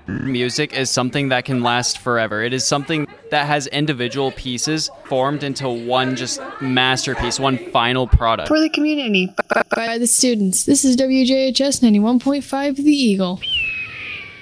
Music is something that can last forever. It is something that has individual pieces formed into one just masterpiece, one final product. For the community. By the students. This is WJHS 91.5 The Eagle.